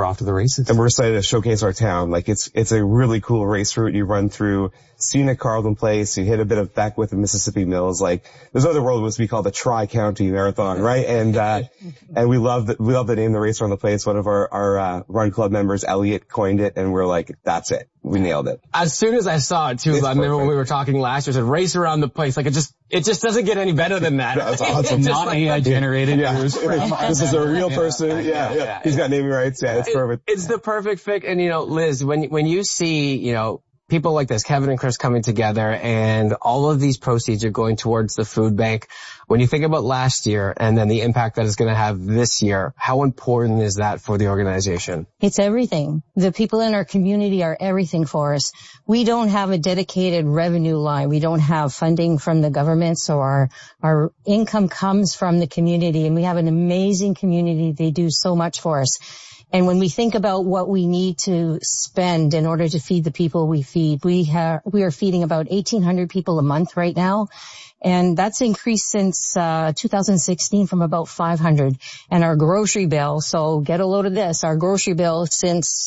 off to the races. And we're excited to showcase our town. Like it's a really cool race route. You run through scenic Carleton Place, you hit a bit of Beckwith and Mississippi Mills. Like there's other world was to be called the Tri-County Marathon, right? And we love to name the race around the place. One of our run club members, Elliot, coined it, and we're like, that's it. We nailed it. As soon as I saw it too, I remember when we were talking last year, it said race around the place. Like it just doesn't get any better than that. That's awesome. Not AI generated. Yeah. This is a real person. Yeah. He's got naming rights. Yeah, it's perfect. It's the perfect fit. And Liz, when you see, people like this, Kevin and Chris coming together, and all of these proceeds are going towards the food bank. When you think about last year and then the impact that it's going to have this year, how important is that for the organization? It's everything. The people in our community are everything for us. We don't have a dedicated revenue line. We don't have funding from the government, so our income comes from the community, and we have an amazing community. They do so much for us. And when we think about what we need to spend in order to feed the people we feed, we are feeding about 1,800 people a month right now. And that's increased since 2016 from about 500. And our grocery bill, so get a load of this, our grocery bill since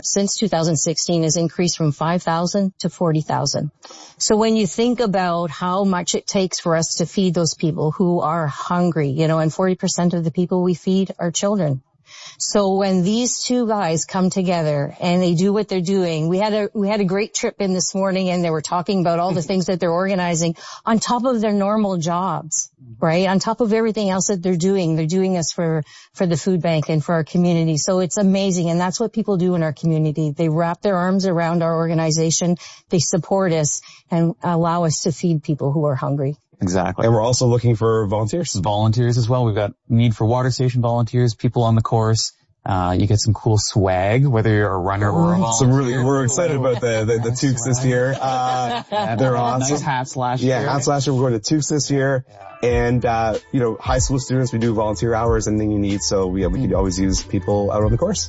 2016 has increased from 5,000 to 40,000. So when you think about how much it takes for us to feed those people who are hungry, and 40% of the people we feed are children. So when these two guys come together and they do what they're doing, we had a great trip in this morning, and they were talking about all the things that they're organizing on top of their normal jobs, right? On top of everything else that they're doing this for the food bank and for our community. So it's amazing. And that's what people do in our community. They wrap their arms around our organization. They support us and allow us to feed people who are hungry. Exactly. And we're also looking for volunteers. Volunteers as well. We've got need for water station volunteers, people on the course. You get some cool swag, whether you're a runner or a volunteer. We're excited about the Tukes this year. They're awesome. Nice hats last year. Yeah, hats last year. We're going to Tukes this year. And, high school students, we do volunteer hours, anything you need. So we could always use people out on the course.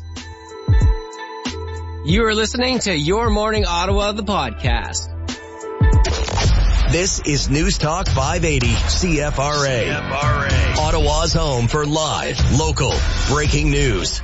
You are listening to Your Morning Ottawa, the podcast. This is News Talk 580 CFRA. Ottawa's home for live, local, breaking news.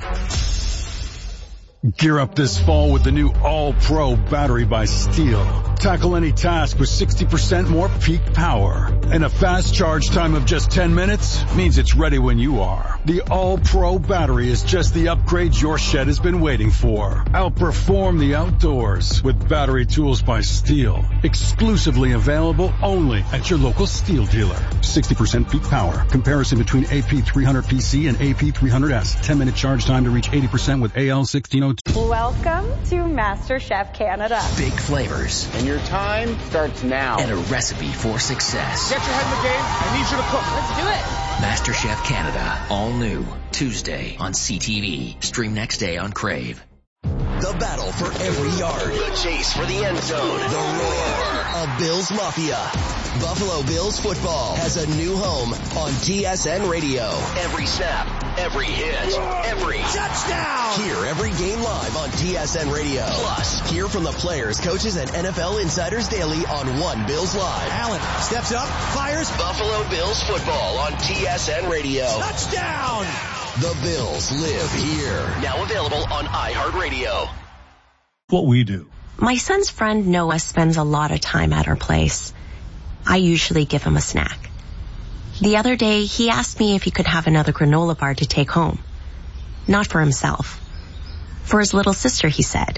Gear up this fall with the new All-Pro battery by Steel. Tackle any task with 60% more peak power. And a fast charge time of just 10 minutes means it's ready when you are. The All-Pro battery is just the upgrade your shed has been waiting for. Outperform the outdoors with battery tools by Steel. Exclusively available only at your local Steel dealer. 60% peak power. Comparison between AP300PC and AP300S. 10-minute charge time to reach 80% with AL1602. Welcome to MasterChef Canada. Big flavors. And your time starts now. And a recipe for success. Get your head in the game. I need you to cook. Let's do it. MasterChef Canada. All new. Tuesday on CTV. Stream next day on Crave. The battle for every yard. The chase for the end zone. The roar of Bills Mafia. Buffalo Bills football has a new home on TSN Radio. Every snap, every hit, every touchdown. Hear every game live on TSN Radio. Plus, hear from the players, coaches, and NFL insiders daily on One Bills Live. Allen steps up, fires. Buffalo Bills football on TSN Radio. Touchdown. The Bills live here. Now available on iHeartRadio. What we do. My son's friend Noah spends a lot of time at our place. I usually give him a snack. The other day, he asked me if he could have another granola bar to take home. Not for himself. For his little sister, he said.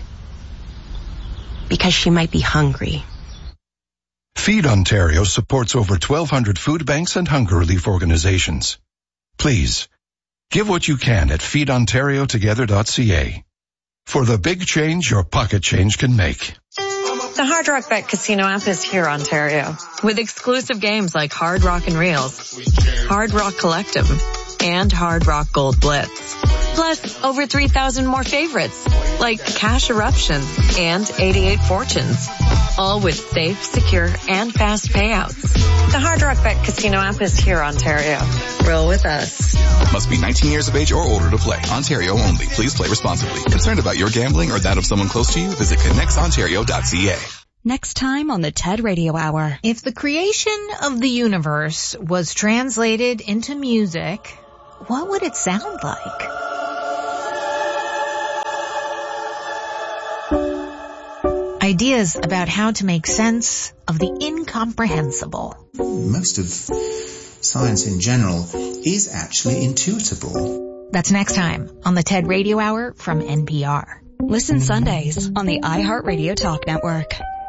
Because she might be hungry. Feed Ontario supports over 1,200 food banks and hunger relief organizations. Please, give what you can at feedontariotogether.ca. For the big change your pocket change can make. The Hard Rock Bet Casino app is here, Ontario, with exclusive games like Hard Rock and Reels, Hard Rock Collective, and Hard Rock Gold Blitz. Plus, over 3,000 more favorites, like Cash Eruption and 88 Fortunes, all with safe, secure, and fast payouts. The Hard Rock Bet Casino app is here, Ontario. Roll with us. Must be 19 years of age or older to play. Ontario only. Please play responsibly. Concerned about your gambling or that of someone close to you? Visit connectsontario.ca. Next time on the TED Radio Hour. If the creation of the universe was translated into music, what would it sound like? Ideas about how to make sense of the incomprehensible. Most of science in general is actually intuitable. That's next time on the TED Radio Hour from NPR. Listen Sundays on the iHeartRadio Talk Network.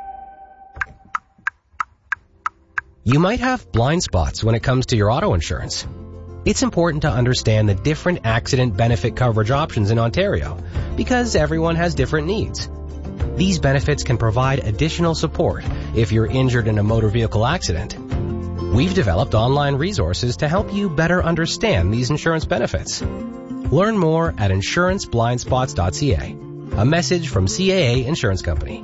You might have blind spots when it comes to your auto insurance. It's important to understand the different accident benefit coverage options in Ontario because everyone has different needs. These benefits can provide additional support if you're injured in a motor vehicle accident. We've developed online resources to help you better understand these insurance benefits. Learn more at insuranceblindspots.ca. A message from CAA Insurance Company.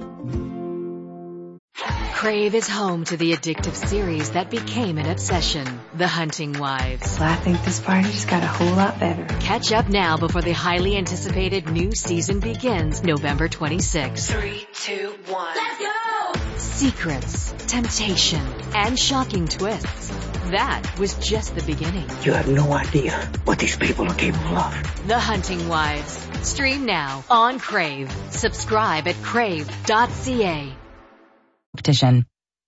Crave is home to the addictive series that became an obsession, The Hunting Wives. Well, I think this party just got a whole lot better. Catch up now before the highly anticipated new season begins November 26th. 3, 2, 1. Let's go! Secrets, temptation, and shocking twists. That was just the beginning. You have no idea what these people are capable of. The Hunting Wives. Stream now on Crave. Subscribe at crave.ca. Petition.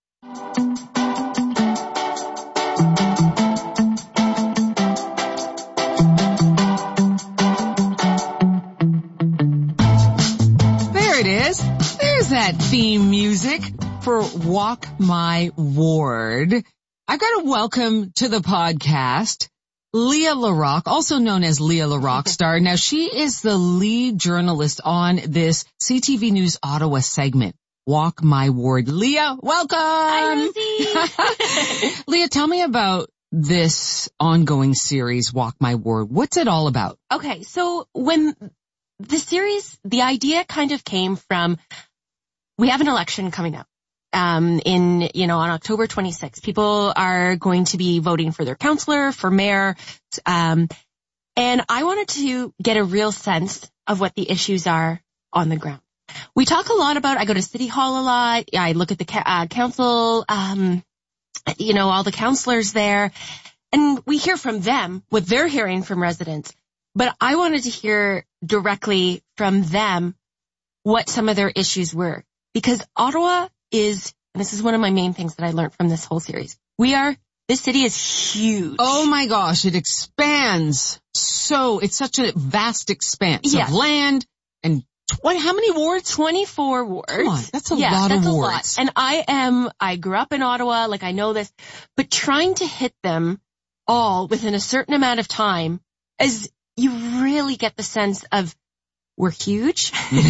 There it is. There's that theme music for Walk My Ward. I've got to welcome to the podcast Leah LaRock, also known as Leah La Rockstar. Now, she is the lead journalist on this CTV News Ottawa segment, Walk My Ward. Leah, welcome! Hi, Rosie! Leah, tell me about this ongoing series, Walk My Ward. What's it all about? Okay, so when the series, the idea kind of came from, we have an election coming up. On October 26th, people are going to be voting for their councillor, for mayor, and I wanted to get a real sense of what the issues are on the ground. We talk a lot about, I go to City Hall a lot, I look at the council, all the councillors there, and we hear from them what they're hearing from residents. But I wanted to hear directly from them what some of their issues were. Because Ottawa is, and this is one of my main things that I learned from this whole series, this city is huge. Oh my gosh, it expands. It's such a vast expanse of land and how many wards? 24 wards. Come on, that's a lot of wards. And I grew up in Ottawa, I know this, but trying to hit them all within a certain amount of time, as you really get the sense of we're huge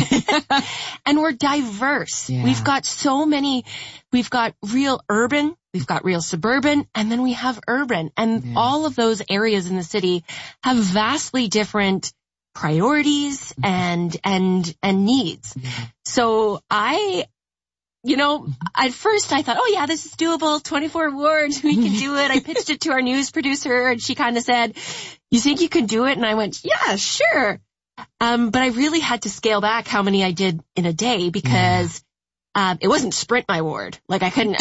and we're diverse. Yeah. We've got we've got real urban, we've got real suburban, and then we have urban. And all of those areas in the city have vastly different priorities and needs. So at first I thought, oh yeah, this is doable, 24 wards, we can do it. I pitched it to our news producer and she kind of said, you think you can do it? And I went, yeah, sure. But I really had to scale back how many I did in a day because it wasn't sprint my ward. I couldn't,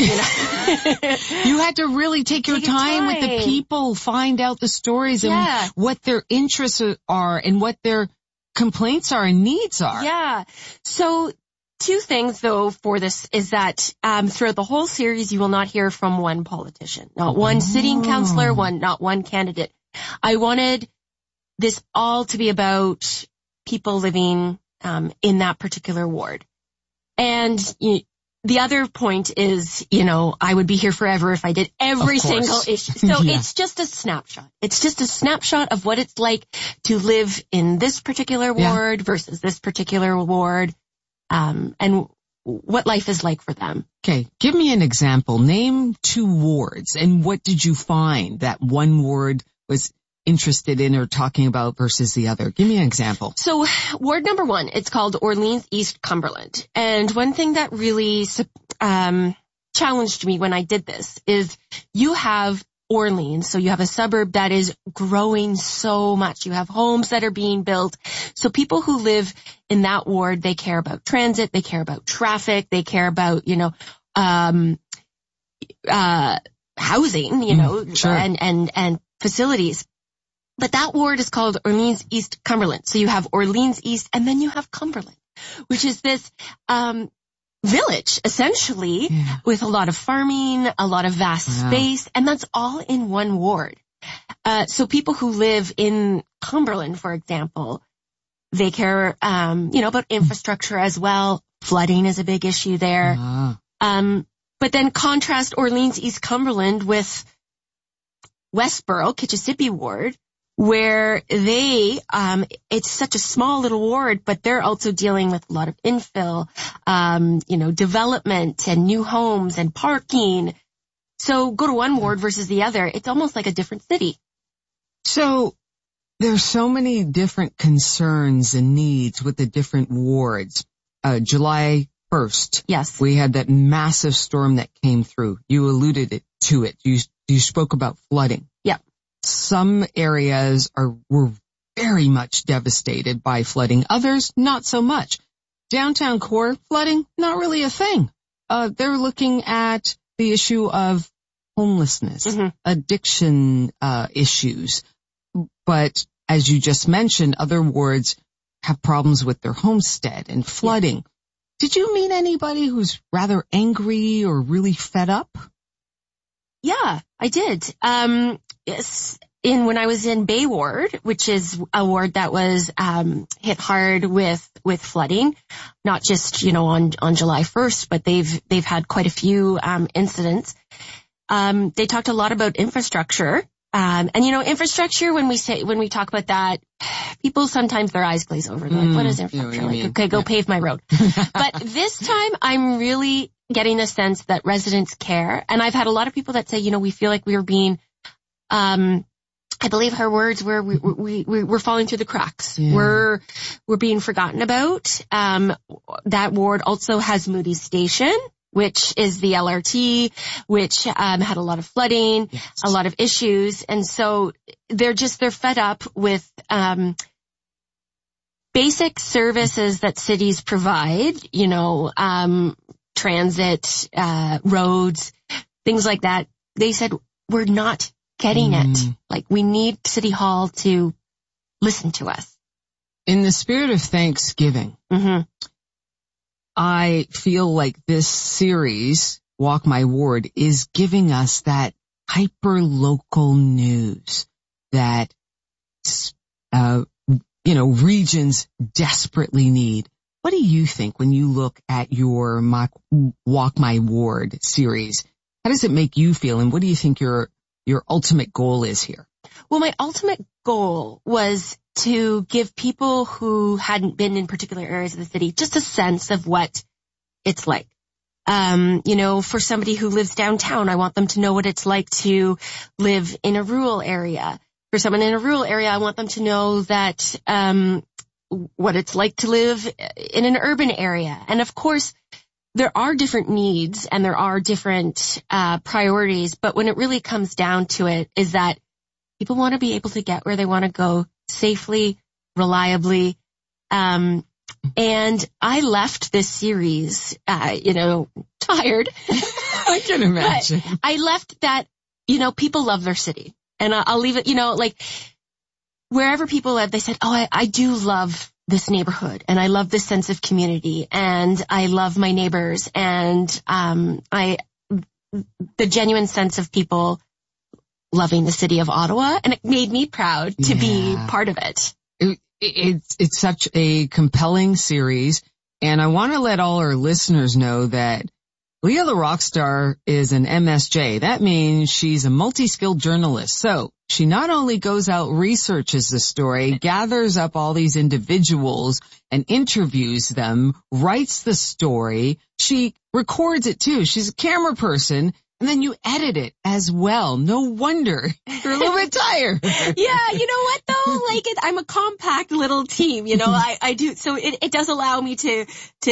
You had to really take your time with the people, find out the stories and what their interests are and what their complaints are and needs are. Yeah. So 2 things though for this is that throughout the whole series you will not hear from one politician, not one sitting councillor, not one candidate. I wanted this all to be about people living in that particular ward. And the other point is, I would be here forever if I did every single issue. So it's just a snapshot. It's just a snapshot of what it's like to live in this particular ward versus this particular ward, and what life is like for them. Okay, give me an example. Name 2 wards, and what did you find that one ward was interested in or talking about versus the other? Give me an example. So ward number 1, it's called Orleans East Cumberland. And one thing that really challenged me when I did this is you have Orleans, so you have a suburb that is growing so much. You have homes that are being built. So people who live in that ward, they care about transit, they care about traffic, they care about, housing, sure. and facilities. But that ward is called Orleans East Cumberland. So you have Orleans East and then you have Cumberland, which is this village, essentially, with a lot of farming, a lot of vast space, and that's all in one ward. So people who live in Cumberland, for example, they care, about infrastructure as well. Flooding is a big issue there. But then contrast Orleans, East Cumberland with Westboro, Kitchissippi ward, where it's such a small little ward, but they're also dealing with a lot of infill, development and new homes and parking. So go to one ward versus the other. It's almost like a different city. So there's so many different concerns and needs with the different wards. July 1st. Yes. We had that massive storm that came through. You alluded to it. You spoke about flooding. Yeah. Some areas were very much devastated by flooding. Others, not so much. Downtown core flooding, not really a thing. They're looking at the issue of homelessness, addiction issues. But as you just mentioned, other wards have problems with their homestead and flooding. Yeah. Did you meet anybody who's rather angry or really fed up? Yeah, I did. Yes, when I was in Bay Ward, which is a ward that was hit hard with flooding, not just on July 1st, but they've had quite a few incidents. They talked a lot about infrastructure. And infrastructure, when we talk about that, people sometimes their eyes glaze over. They're like, what is infrastructure? Okay, go pave my road. But this time I'm really getting the sense that residents care. And I've had a lot of people that say, we feel like we were being, I believe her words were, we're falling through the cracks. Yeah. We're being forgotten about. That ward also has Moody Station, which is the LRT, which had a lot of flooding, a lot of issues. And so they're fed up with basic services that cities provide, transit, roads, things like that. They said, we're not getting it. Like, we need City Hall to listen to us. In the spirit of Thanksgiving, I feel like this series, Walk My Ward, is giving us that hyper-local news that, regions desperately need. What do you think when you look at your Walk My Ward series? How does it make you feel, and what do you think your ultimate goal is here? Well, my ultimate goal was to give people who hadn't been in particular areas of the city just a sense of what it's like. For somebody who lives downtown, I want them to know what it's like to live in a rural area. For someone in a rural area, I want them to know that what it's like to live in an urban area. And of course, there are different needs and there are different priorities, but when it really comes down to it is that people want to be able to get where they want to go safely, reliably. And I left this series, tired. I can imagine. I left that, people love their city. And I'll leave it, wherever people live, they said, I do love this neighborhood and I love this sense of community and I love my neighbors and the genuine sense of people loving the city of Ottawa, and it made me proud to be part of it. It's such a compelling series, and I want to let all our listeners know that Leah the Rockstar is an MSJ. That means she's a multi-skilled journalist. So she not only goes out, researches the story, gathers up all these individuals and interviews them, writes the story. She records it too. She's a camera person. And then you edit it as well. No wonder you're a little bit tired. Yeah, you know what though? I'm a compact little team. I do. So it does allow me to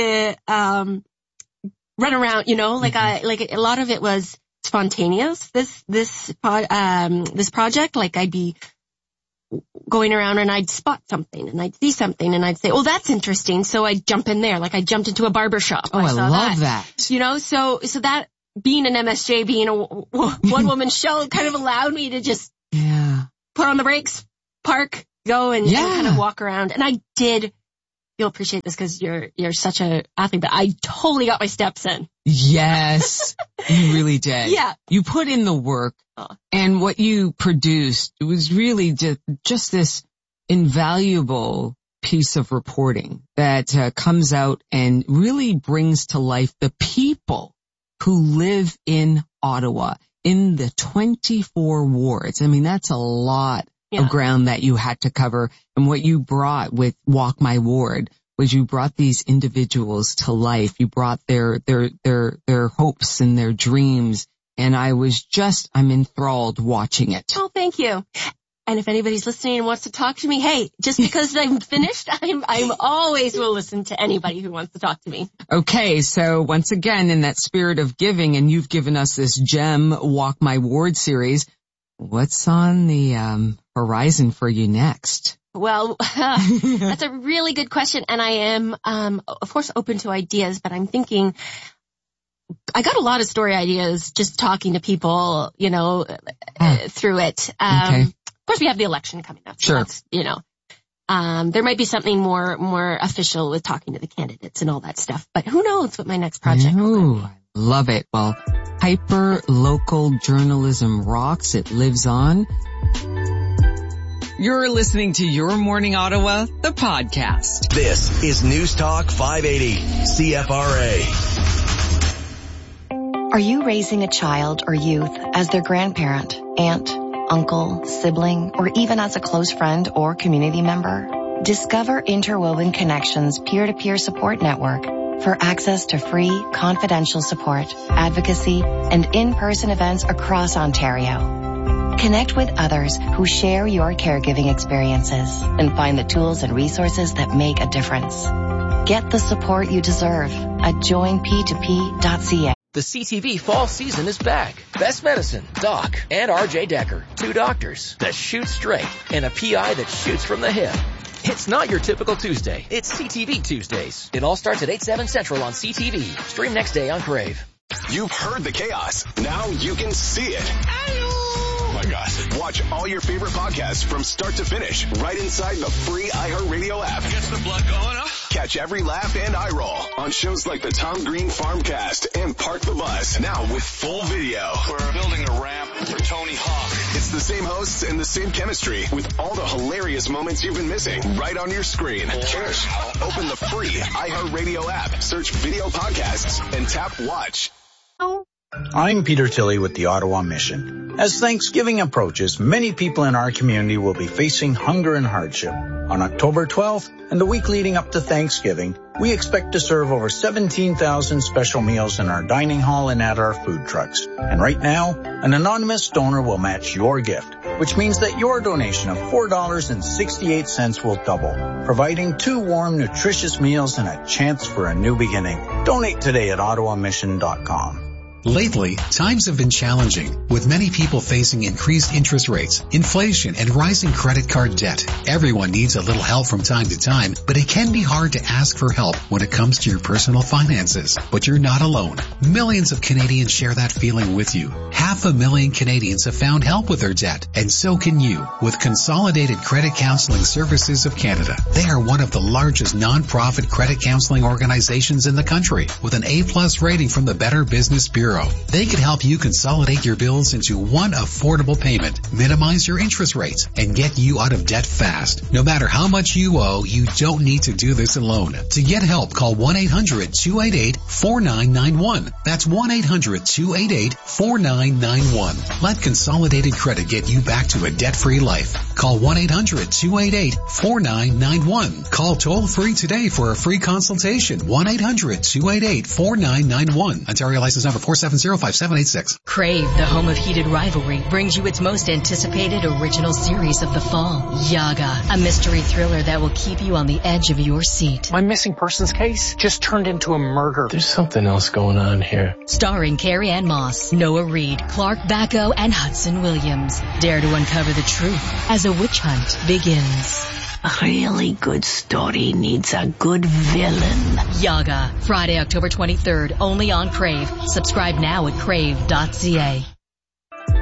run around. A lot of it was spontaneous. This project, I'd be going around and I'd spot something and I'd see something and I'd say, oh, that's interesting. So I'd jump in there. I jumped into a barber shop. Oh, I love that. So that. Being an MSJ, being a one-woman show kind of allowed me to just put on the brakes, park, go, and kind of walk around. And I did you'll appreciate this because you're such a athlete, but I totally got my steps in. Yes, you really did. Yeah. You put in the work, and what you produced, it was really just this invaluable piece of reporting that comes out and really brings to life the people who live in Ottawa, in the 24 wards. I mean, that's a lot of ground that you had to cover. And what you brought with Walk My Ward was you brought these individuals to life. You brought their hopes and their dreams. And I'm enthralled watching it. Oh, thank you. And if anybody's listening and wants to talk to me, hey, just because I'm finished, I'm always will listen to anybody who wants to talk to me. Okay, so once again, in that spirit of giving, and you've given us this gem Walk My Ward series, what's on the horizon for you next? Well, that's a really good question, and I am, of course, open to ideas, but I'm thinking I got a lot of story ideas just talking to people, through it. Okay. Of course, we have the election coming up. So sure. That's, there might be something more official with talking to the candidates and all that stuff. But who knows what my next project will be. I love it. Well, hyper local journalism rocks. It lives on. You're listening to Your Morning Ottawa, the podcast. This is News Talk 580, CFRA. Are you raising a child or youth as their grandparent, aunt, uncle, sibling, or even as a close friend or community member? Discover Interwoven Connections peer-to-peer support network for access to free, confidential support, advocacy, and in-person events across Ontario. Connect with others who share your caregiving experiences and find the tools and resources that make a difference. Get the support you deserve at joinp2p.ca. The CTV fall season is back. Best Medicine, Doc, and RJ Decker. Two doctors that shoot straight and a PI that shoots from the hip. It's not your typical Tuesday. It's CTV Tuesdays. It all starts at 8/7 Central on CTV. Stream next day on Crave. You've heard the chaos. Now you can see it. Oh my gosh. Watch all your favorite podcasts from start to finish right inside the free iHeartRadio app. Gets the blood going, huh? Catch every laugh and eye roll on shows like the Tom Green Farmcast and Park the Bus. Now with full video. We're building a ramp for Tony Hawk. It's the same hosts and the same chemistry with all the hilarious moments you've been missing right on your screen. Cheers. Open the free iHeartRadio app, search video podcasts, and tap watch. I'm Peter Tilley with the Ottawa Mission. As Thanksgiving approaches, many people in our community will be facing hunger and hardship. On October 12th and the week leading up to Thanksgiving, we expect to serve over 17,000 special meals in our dining hall and at our food trucks. And right now, an anonymous donor will match your gift, which means that your donation of $4.68 will double, providing 2 warm, nutritious meals and a chance for a new beginning. Donate today at ottawamission.com. Lately, times have been challenging, with many people facing increased interest rates, inflation, and rising credit card debt. Everyone needs a little help from time to time, but it can be hard to ask for help when it comes to your personal finances. But you're not alone. Millions of Canadians share that feeling with you. 500,000 Canadians have found help with their debt, and so can you with Consolidated Credit Counseling Services of Canada. They are one of the largest non-profit credit counseling organizations in the country, with an A+ rating from the Better Business Bureau. They can help you consolidate your bills into one affordable payment, minimize your interest rates, and get you out of debt fast. No matter how much you owe, you don't need to do this alone. To get help, call 1-800-288-4991. That's 1-800-288-4991. Let Consolidated Credit get you back to a debt-free life. Call 1-800-288-4991. Call toll-free today for a free consultation. 1-800-288-4991. Ontario license number 4705786. Crave, the home of heated rivalry, brings you its most anticipated original series of the fall, Yaga, a mystery thriller that will keep you on the edge of your seat. My missing persons case just turned into a murder. There's something else going on here. Starring Carrie Ann Moss, Noah Reid, Clark Bacco, and Hudson Williams. Dare to uncover the truth as a witch hunt begins. A really good story needs a good villain. Yaga, Friday, October 23rd, only on Crave. Subscribe now at crave.ca.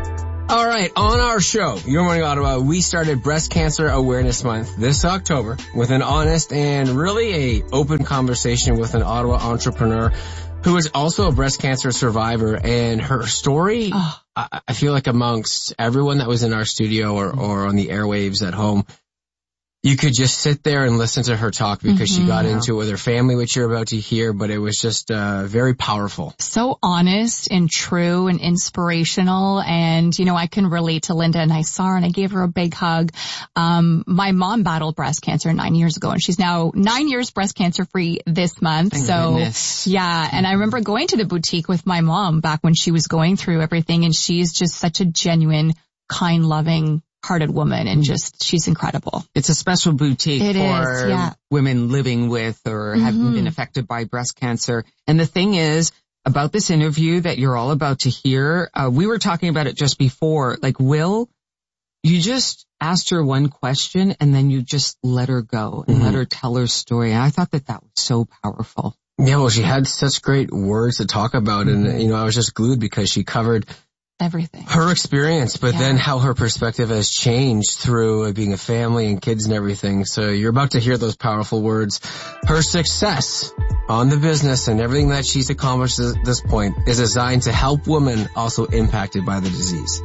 All right, on our show, Your Morning Ottawa, we started Breast Cancer Awareness Month this October with an honest and really a open conversation with an Ottawa entrepreneur who is also a breast cancer survivor. And her story, I feel like amongst everyone that was in our studio or on the airwaves at home, you could just sit there and listen to her talk because she got into it with her family, which you're about to hear, but it was just very powerful. So honest and true and inspirational. And, you know, I can relate to Linda, and I saw her and I gave her a big hug. My mom battled breast cancer 9 years ago, and she's now 9 years breast cancer free this month. Thank goodness. Yeah. And I remember going to the boutique with my mom back when she was going through everything, and she's just such a genuine, kind, loving, hearted woman, and just, she's incredible. It's a special boutique for women living with or having been affected by breast cancer. And the thing is about this interview that you're all about to hear, we were talking about it just before, like, Will, you just asked her one question and then you just let her go and let her tell her story. And I thought that was so powerful. Yeah, well, she had such great words to talk about. And, you know, I was just glued because she covered everything, her experience, but then how her perspective has changed through being a family and kids and everything. So you're about to hear those powerful words. Her success on the business and everything that she's accomplished at this point is designed to help women also impacted by the disease.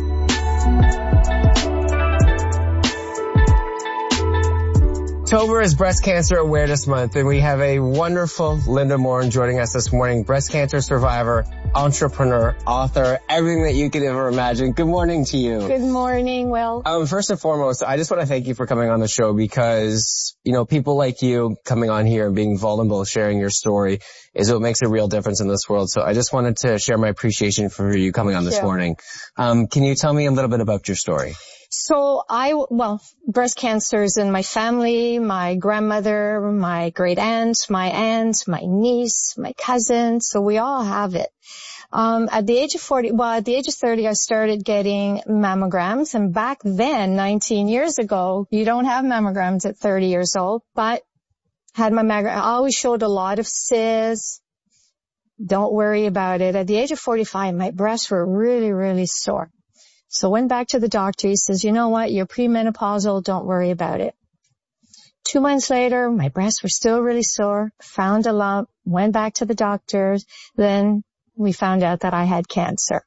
October is Breast Cancer Awareness Month, and we have a wonderful Linda Morin joining us this morning, breast cancer survivor, entrepreneur, author, everything that you could ever imagine. Good morning to you. Good morning, Will. First and foremost, I just want to thank you for coming on the show because, you know, people like you coming on here and being vulnerable, sharing your story is what makes a real difference in this world. So I just wanted to share my appreciation for you coming on this morning. Can you tell me a little bit about your story? So breast cancer is in my family, my grandmother, my great aunt, my niece, my cousin. So we all have it. At the age of 30, I started getting mammograms. And back then, 19 years ago, you don't have mammograms at 30 years old, but had my mammogram. I always showed a lot of cysts. Don't worry about it. At the age of 45, my breasts were really, really sore. So went back to the doctor. He says, you know what? You're premenopausal. Don't worry about it. 2 months later, my breasts were still really sore. Found a lump. Went back to the doctors. Then we found out that I had cancer.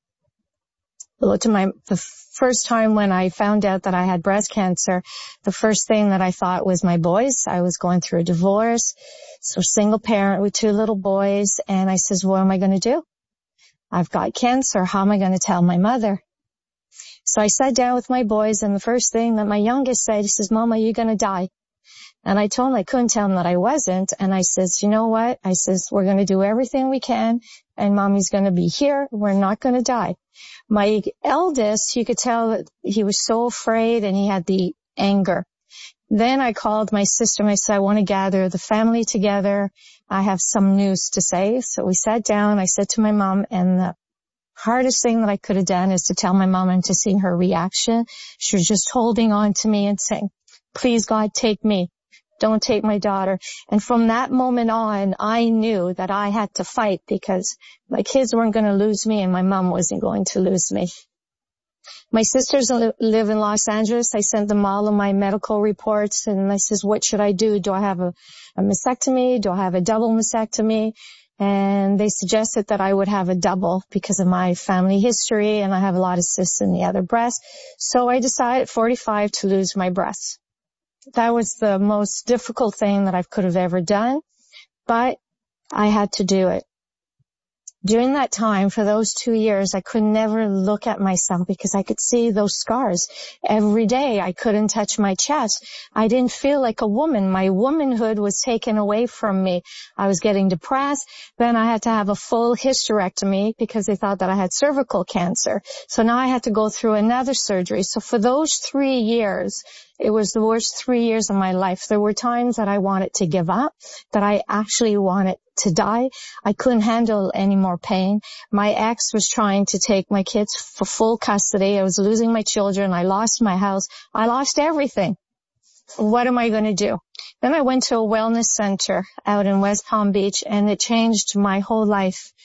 The first time when I found out that I had breast cancer, the first thing that I thought was my boys. I was going through a divorce. So single parent with 2 little boys. And I says, what am I going to do? I've got cancer. How am I going to tell my mother? So I sat down with my boys, and the first thing that my youngest said, he says, Mama, you're going to die. And I told him I couldn't tell him that I wasn't. And I says, you know what? I says, we're going to do everything we can, and Mommy's going to be here. We're not going to die. My eldest, you could tell that he was so afraid and he had the anger. Then I called my sister and I said, I want to gather the family together. I have some news to say. So we sat down. I said to my mom, and the hardest thing that I could have done is to tell my mom and to see her reaction. She was just holding on to me and saying, please God, take me. Don't take my daughter. And from that moment on, I knew that I had to fight because my kids weren't going to lose me and my mom wasn't going to lose me. My sisters live in Los Angeles. I sent them all of my medical reports and I says, what should I do? Do I have a mastectomy? Do I have a double mastectomy? And they suggested that I would have a double because of my family history and I have a lot of cysts in the other breast. So I decided at 45 to lose my breasts. That was the most difficult thing that I could have ever done, but I had to do it. During that time, for those 2 years, I could never look at myself because I could see those scars every day. I couldn't touch my chest. I didn't feel like a woman. My womanhood was taken away from me. I was getting depressed. Then I had to have a full hysterectomy because they thought that I had cervical cancer. So now I had to go through another surgery. So for those 3 years, it was the worst 3 years of my life. There were times that I wanted to give up, that I actually wanted to die. I couldn't handle any more pain. My ex was trying to take my kids for full custody. I was losing my children. I lost my house. I lost everything. What am I going to do? Then I went to a wellness center out in West Palm Beach, and it changed my whole life.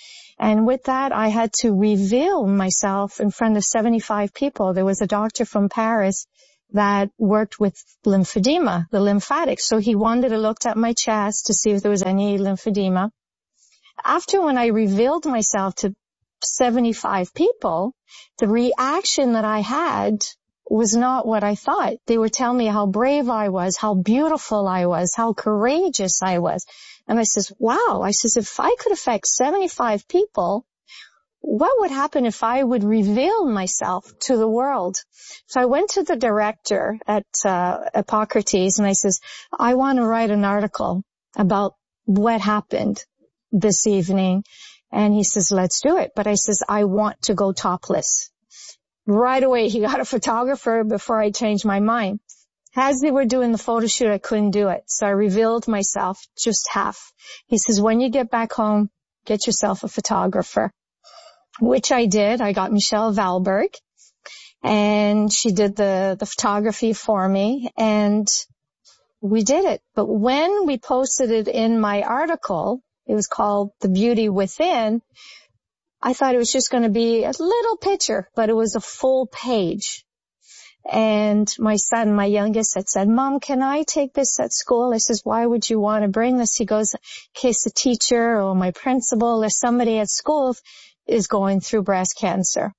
And with that, I had to reveal myself in front of 75 people. There was a doctor from Paris that worked with lymphedema, the lymphatics. So he wanted to look at my chest to see if there was any lymphedema. After when I revealed myself to 75 people, the reaction that I had was not what I thought. They were telling me how brave I was, how beautiful I was, how courageous I was. And I says, wow, I says, if I could affect 75 people, what would happen if I would reveal myself to the world? So I went to the director at Hippocrates and I says, I want to write an article about what happened this evening. And he says, let's do it. But I says, I want to go topless. Right away, he got a photographer before I changed my mind. As they were doing the photo shoot, I couldn't do it. So I revealed myself just half. He says, when you get back home, get yourself a photographer, which I did. I got Michelle Valberg and she did the photography for me and we did it. But when we posted it in my article, it was called The Beauty Within. I thought it was just going to be a little picture, but it was a full page. And my son, my youngest, had said, Mom, can I take this at school? I says, why would you want to bring this? He goes, in case the teacher or my principal or somebody at school is going through breast cancer.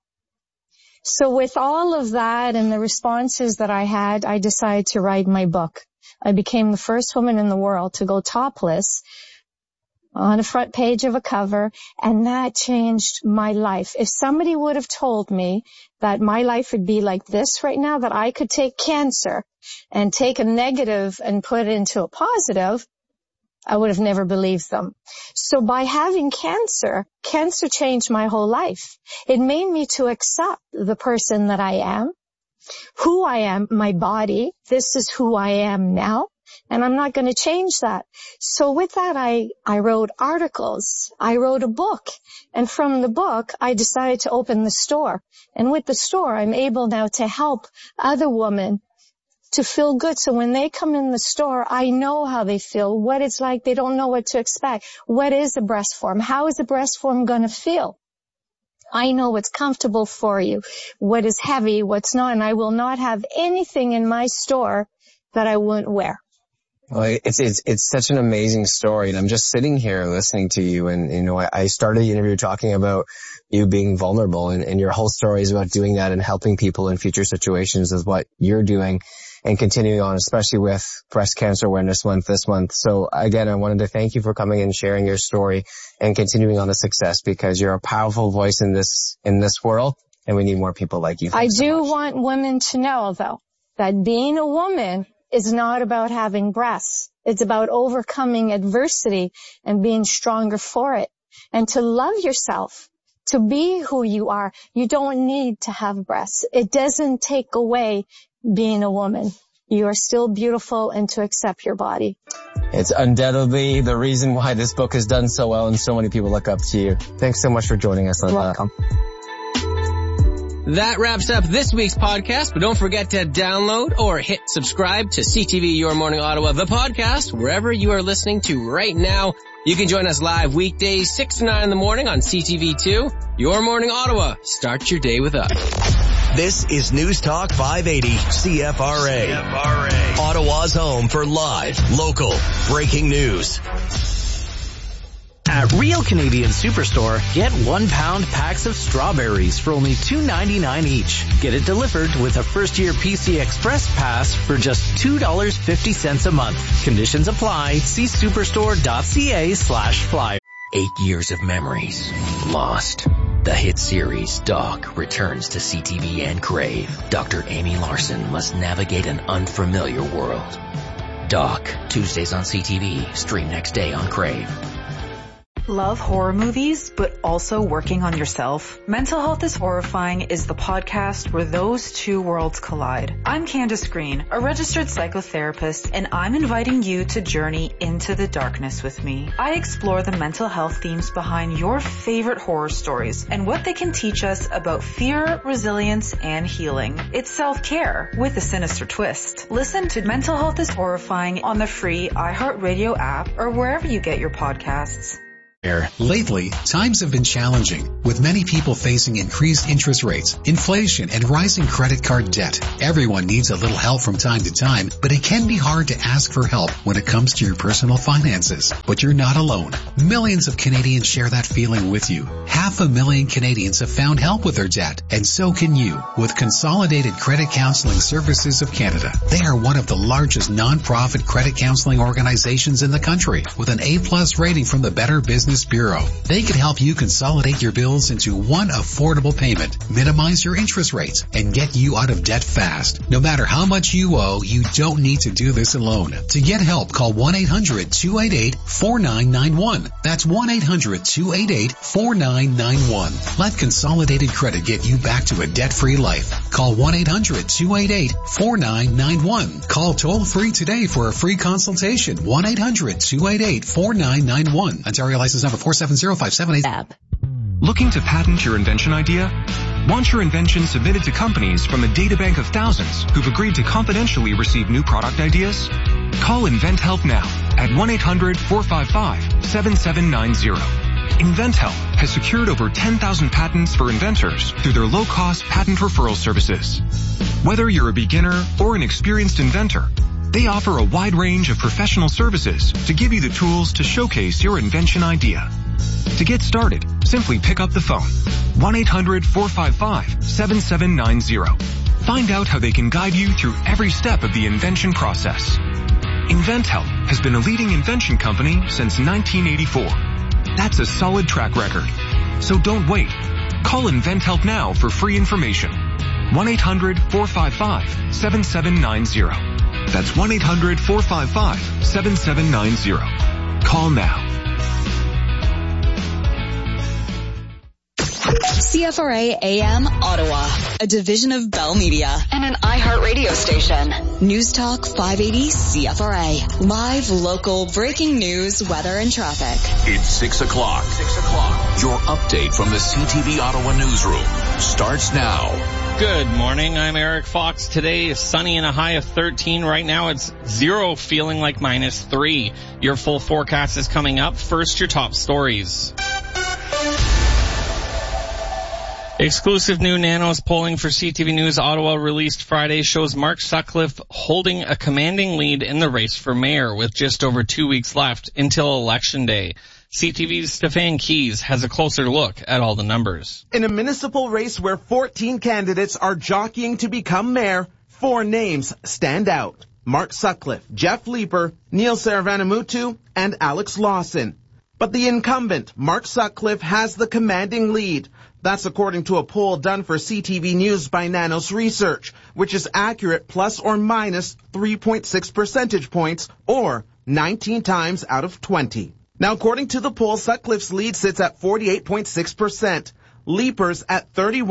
So with all of that and the responses that I had, I decided to write my book. I became the first woman in the world to go topless on the front page of a cover, and that changed my life. If somebody would have told me that my life would be like this right now, that I could take cancer and take a negative and put it into a positive, I would have never believed them. So by having cancer changed my whole life. It made me to accept the person that I am, who I am, my body. This is who I am now. And I'm not going to change that. So with that, I wrote articles. I wrote a book. And from the book, I decided to open the store. And with the store, I'm able now to help other women to feel good. So when they come in the store, I know how they feel, what it's like. They don't know what to expect. What is a breast form? How is the breast form going to feel? I know what's comfortable for you, what is heavy, what's not. And I will not have anything in my store that I wouldn't wear. Well, it's such an amazing story, and I'm just sitting here listening to you, and you know, I started the interview talking about you being vulnerable, and your whole story is about doing that and helping people in future situations is what you're doing and continuing on, especially with Breast Cancer Awareness Month this month. So again, I wanted to thank you for coming and sharing your story and continuing on the success, because you're a powerful voice in this world, and we need more people like you. I do want women to know, though, that being a woman is not about having breasts. It's about overcoming adversity and being stronger for it. And to love yourself, to be who you are. You don't need to have breasts. It doesn't take away being a woman. You are still beautiful, and to accept your body. It's undoubtedly the reason why this book has done so well and so many people look up to you. Thanks so much for joining us, Linda. You're welcome. That wraps up this week's podcast, but don't forget to download or hit subscribe to CTV Your Morning Ottawa, the podcast, wherever you are listening to right now. You can join us live weekdays 6 to 9 in the morning on CTV2. Your Morning Ottawa. Start your day with us. This is News Talk 580 CFRA. Ottawa's home for live, local, breaking news. At Real Canadian Superstore, get 1 pound packs of strawberries for only $2.99 each. Get it delivered with a first-year PC Express pass for just $2.50 a month. Conditions apply. See superstore.ca/fly. 8 years of memories lost. The hit series Doc returns to CTV and Crave. Dr. Amy Larson must navigate an unfamiliar world. Doc, Tuesdays on CTV. Stream next day on Crave. Love horror movies, but also working on yourself? Mental Health is Horrifying is the podcast where those two worlds collide. I'm Candace Green, a registered psychotherapist, and I'm inviting you to journey into the darkness with me. I explore the mental health themes behind your favorite horror stories and what they can teach us about fear, resilience, and healing. It's self-care with a sinister twist. Listen to Mental Health is Horrifying on the free iHeartRadio app or wherever you get your podcasts. Lately, times have been challenging, with many people facing increased interest rates, inflation, and rising credit card debt. Everyone needs a little help from time to time, but it can be hard to ask for help when it comes to your personal finances. But you're not alone. Millions of Canadians share that feeling with you. 500,000 Canadians have found help with their debt, and so can you with Consolidated Credit Counseling Services of Canada. They are one of the largest non-profit credit counseling organizations in the country, with an A+ rating from the Better Business Bureau. They can help you consolidate your bills into one affordable payment, minimize your interest rates, and get you out of debt fast. No matter how much you owe, you don't need to do this alone. To get help, call 1-800-288-4991. That's 1-800-288-4991. Let Consolidated Credit get you back to a debt-free life. Call 1-800-288-4991. Call toll-free today for a free consultation. 1-800-288-4991. Ontario license number 470578. Looking to patent your invention idea? Want your invention submitted to companies from a databank of thousands who've agreed to confidentially receive new product ideas? Call InventHelp now at 1-800-455-7790. InventHelp has secured over 10,000 patents for inventors through their low-cost patent referral services. Whether you're a beginner or an experienced inventor, they offer a wide range of professional services to give you the tools to showcase your invention idea. To get started, simply pick up the phone. 1-800-455-7790. Find out how they can guide you through every step of the invention process. InventHelp has been a leading invention company since 1984. That's a solid track record. So don't wait. Call InventHelp now for free information. 1-800-455-7790. That's 1-800-455-7790. Call now. CFRA AM Ottawa, a division of Bell Media and an iHeartRadio station. News Talk 580 CFRA. Live, local, breaking news, weather, and traffic. It's 6 o'clock. Your update from the CTV Ottawa newsroom starts now. Good morning. I'm Eric Fox. Today is sunny and a high of 13. Right now it's 0, feeling like -3. Your full forecast is coming up. First, your top stories. Exclusive new Nanos polling for CTV News Ottawa released Friday shows Mark Sutcliffe holding a commanding lead in the race for mayor with just over 2 weeks left until Election Day. CTV's Stefan Keys has a closer look at all the numbers. In a municipal race where 14 candidates are jockeying to become mayor, 4 names stand out. Mark Sutcliffe, Jeff Leeper, Neil Saravanamutu, and Alex Lawson. But the incumbent, Mark Sutcliffe, has the commanding lead. That's according to a poll done for CTV News by Nanos Research, which is accurate plus or minus 3.6 percentage points, or 19 times out of 20. Now, according to the poll, Sutcliffe's lead sits at 48.6%, Leeper's at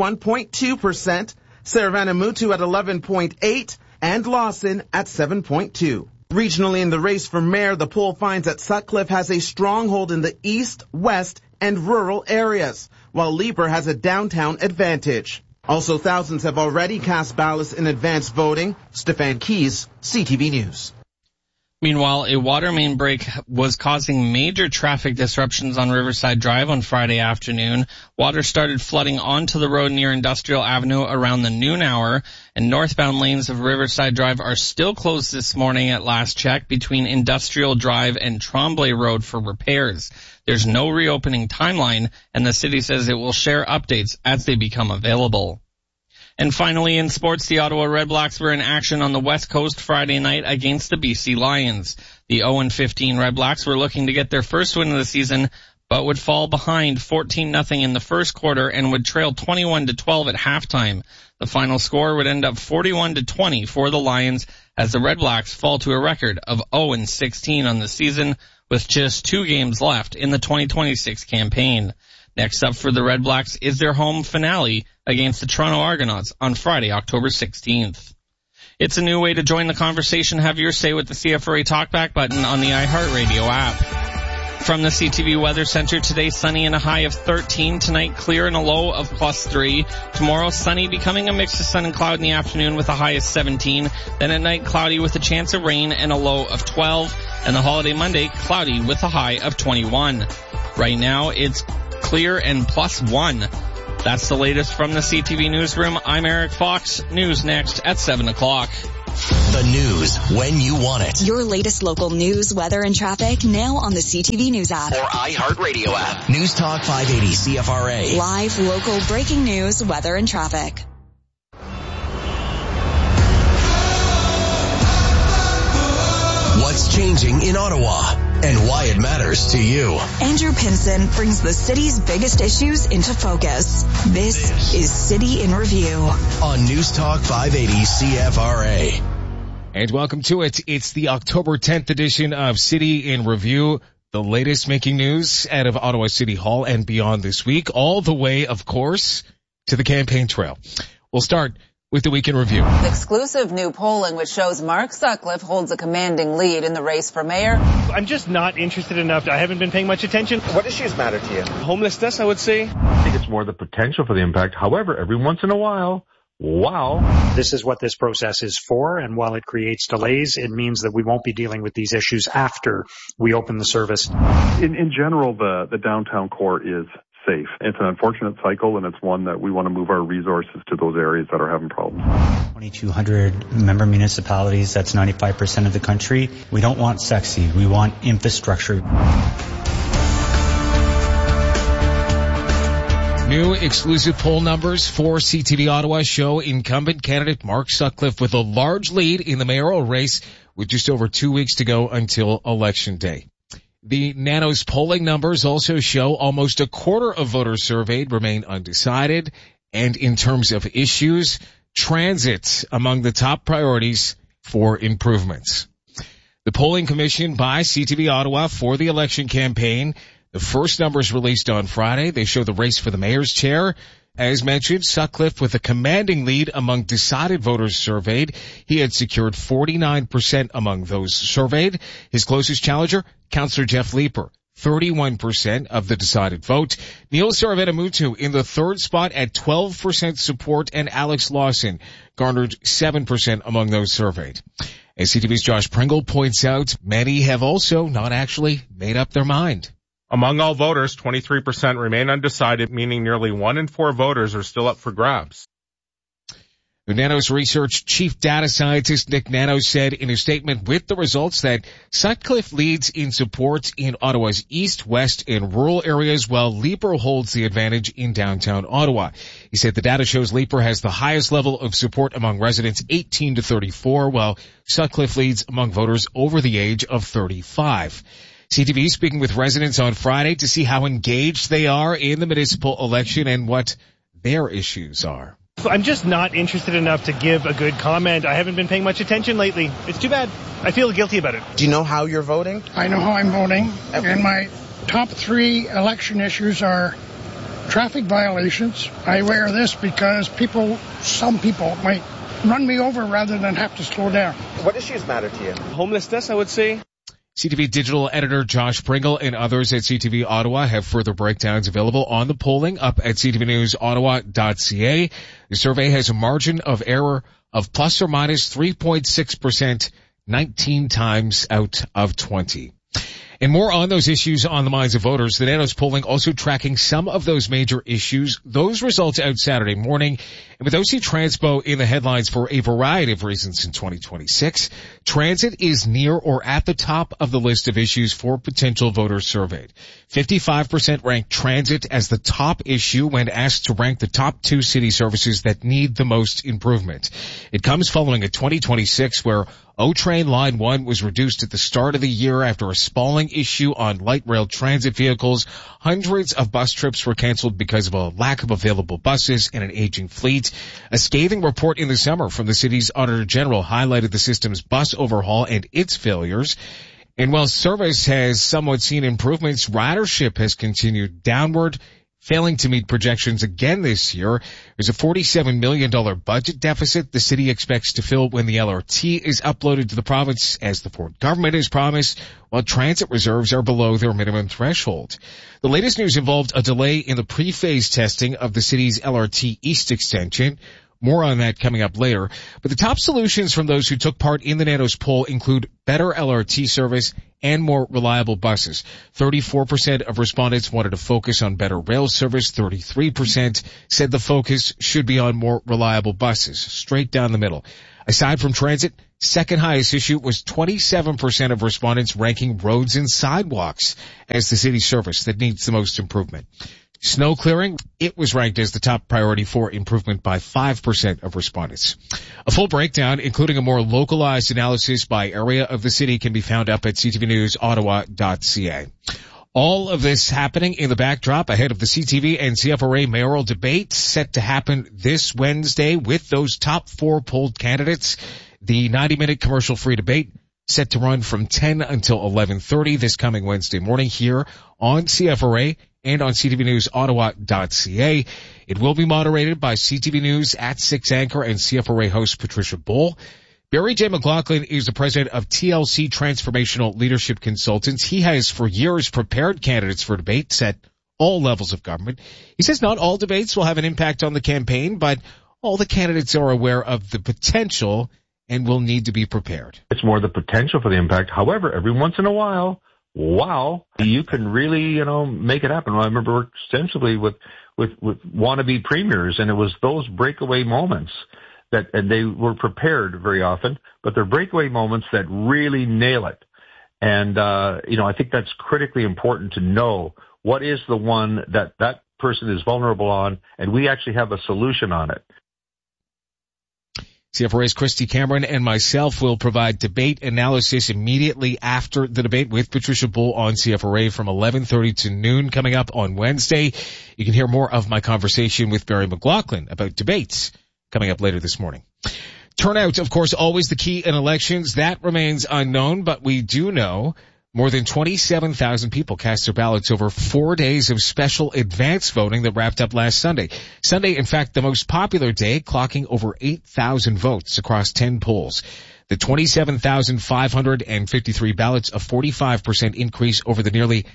31.2%, Saravanamutu at 11.8%, and Lawson at 7.2%. Regionally in the race for mayor, the poll finds that Sutcliffe has a stronghold in the east, west, and rural areas, while Leeper has a downtown advantage. Also, thousands have already cast ballots in advance voting. Stefan Keys, CTV News. Meanwhile, a water main break was causing major traffic disruptions on Riverside Drive on Friday afternoon. Water started flooding onto the road near Industrial Avenue around the noon hour, and northbound lanes of Riverside Drive are still closed this morning at last check between Industrial Drive and Tremblay Road for repairs. There's no reopening timeline, and the city says it will share updates as they become available. And finally, in sports, the Ottawa Redblacks were in action on the West Coast Friday night against the BC Lions. The 0-15 Redblacks were looking to get their first win of the season, but would fall behind 14-0 in the first quarter and would trail 21-12 at halftime. The final score would end up 41-20 for the Lions, as the Redblacks fall to a record of 0-16 on the season, with just 2 games left in the 2026 campaign. Next up for the Redblacks is their home finale against the Toronto Argonauts on Friday, October 16th. It's a new way to join the conversation. Have your say with the CFRA Talkback button on the iHeartRadio app. From the CTV Weather Center, today sunny and a high of 13. Tonight clear and a low of +3. Tomorrow sunny, becoming a mix of sun and cloud in the afternoon with a high of 17. Then at night cloudy with a chance of rain and a low of 12. And the holiday Monday cloudy with a high of 21. Right now, it's clear and +1. That's the latest from the CTV Newsroom. I'm Eric Fox. News next at 7 o'clock. The news when you want it. Your latest local news, weather, and traffic now on the CTV News app. Or iHeartRadio app. News Talk 580 CFRA. Live, local, breaking news, weather, and traffic. What's changing in Ottawa and why it matters to you. Andrew Pinson brings the city's biggest issues into focus. This is City in Review on News Talk 580 CFRA. And welcome to it. It's the October 10th edition of City in Review, the latest making news out of Ottawa City Hall and beyond this week, all the way, of course, to the campaign trail. We'll start with the Week in Review. Exclusive new polling which shows Mark Sutcliffe holds a commanding lead in the race for mayor. I'm just not interested enough. I haven't been paying much attention. What issues matter to you? Homelessness, I would say. I think it's more the potential for the impact. However, every once in a while, wow. This is what this process is for, and while it creates delays, it means that we won't be dealing with these issues after we open the service. In general, the downtown core is safe. It's an unfortunate cycle, and it's one that we want to move our resources to those areas that are having problems. 2,200 member municipalities, that's 95% of the country. We don't want sexy, we want infrastructure. New exclusive poll numbers for CTV Ottawa show incumbent candidate Mark Sutcliffe with a large lead in the mayoral race with just over 2 weeks to go until Election Day. The Nanos polling numbers also show almost a quarter of voters surveyed remain undecided. And in terms of issues, transit among the top priorities for improvements. The polling commissioned by CTV Ottawa for the election campaign, the first numbers released on Friday. They show the race for the mayor's chair. As mentioned, Sutcliffe with a commanding lead among decided voters surveyed. He had secured 49% among those surveyed. His closest challenger, Councillor Jeff Leeper, 31% of the decided vote. Neil Saravenamutu in the third spot at 12% support, and Alex Lawson garnered 7% among those surveyed. As CTV's Josh Pringle points out, many have also not actually made up their mind. Among all voters, 23% remain undecided, meaning nearly 1 in 4 voters are still up for grabs. The Nanos Research Chief Data Scientist Nick Nanos said in a statement with the results that Sutcliffe leads in support in Ottawa's east, west, and rural areas, while Leeper holds the advantage in downtown Ottawa. He said the data shows Leeper has the highest level of support among residents 18 to 34, while Sutcliffe leads among voters over the age of 35. CTV speaking with residents on Friday to see how engaged they are in the municipal election and what their issues are. I'm just not interested enough to give a good comment. I haven't been paying much attention lately. It's too bad. I feel guilty about it. Do you know how you're voting? I know how I'm voting, and my top 3 election issues are traffic violations. I wear this because some people might run me over rather than have to slow down. What issues matter to you? Homelessness, I would say. CTV digital editor Josh Pringle and others at CTV Ottawa have further breakdowns available on the polling up at ctvnewsottawa.ca. The survey has a margin of error of plus or minus 3.6%, 19 times out of 20. And more on those issues on the minds of voters. The Nanos polling also tracking some of those major issues. Those results out Saturday morning. And with OC Transpo in the headlines for a variety of reasons in 2026, transit is near or at the top of the list of issues for potential voters surveyed. 55% ranked transit as the top issue when asked to rank the top 2 city services that need the most improvement. It comes following a 2026 where O-Train Line 1 was reduced at the start of the year after a spalling issue on light rail transit vehicles. Hundreds of bus trips were canceled because of a lack of available buses and an aging fleet. A scathing report in the summer from the city's Auditor General highlighted the system's bus overhaul and its failures. And while service has somewhat seen improvements, ridership has continued downward, failing to meet projections again this year. There's a $47 million budget deficit the city expects to fill when the LRT is uploaded to the province, as the Ford government has promised, while transit reserves are below their minimum threshold. The latest news involved a delay in the pre-phase testing of the city's LRT East extension. More on that coming up later. But the top solutions from those who took part in the NATO's poll include better LRT service and more reliable buses. 34% of respondents wanted to focus on better rail service. 33% said the focus should be on more reliable buses. Straight down the middle. Aside from transit, second highest issue was 27% of respondents ranking roads and sidewalks as the city service that needs the most improvement. Snow clearing, it was ranked as the top priority for improvement by 5% of respondents. A full breakdown, including a more localized analysis by area of the city, can be found up at ctvnewsottawa.ca. All of this happening in the backdrop ahead of the CTV and CFRA mayoral debate set to happen this Wednesday with those top 4 polled candidates. The 90-minute commercial-free debate set to run from 10 until 11:30 this coming Wednesday morning here on CFRA and on ctvnewsottawa.ca. It will be moderated by CTV News at 6 anchor and CFRA host Patricia Bull. Barry J. McLaughlin is the president of TLC Transformational Leadership Consultants. He has for years prepared candidates for debates at all levels of government. He says not all debates will have an impact on the campaign, but all the candidates are aware of the potential and will need to be prepared. It's more the potential for the impact. However, every once in a while, wow, you can really, make it happen. I remember extensively with wannabe premiers, and it was those breakaway moments and they were prepared very often, but they're breakaway moments that really nail it. And, I think that's critically important to know what is the one that person is vulnerable on, and we actually have a solution on it. CFRA's Christy Cameron and myself will provide debate analysis immediately after the debate with Patricia Bull on CFRA from 11:30 to noon coming up on Wednesday. You can hear more of my conversation with Barry McLaughlin about debates coming up later this morning. Turnout, of course, always the key in elections. That remains unknown, but we do know more than 27,000 people cast their ballots over 4 days of special advance voting that wrapped up last Sunday. Sunday, in fact, the most popular day, clocking over 8,000 votes across 10 polls. The 27,553 ballots, a 45% increase over the nearly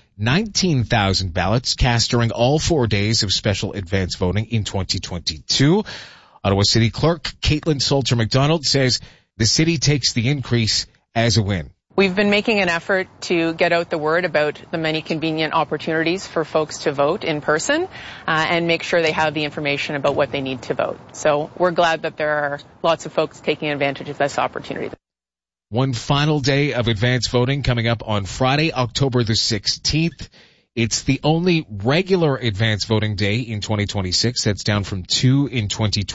19,000 ballots cast during all 4 days of special advance voting in 2022. Ottawa City Clerk Caitlin Salter McDonald says the city takes the increase as a win. We've been making an effort to get out the word about the many convenient opportunities for folks to vote in person and make sure they have the information about what they need to vote. So we're glad that there are lots of folks taking advantage of this opportunity. One final day of advance voting coming up on Friday, October the 16th. It's the only regular advance voting day in 2026. That's down from 2 in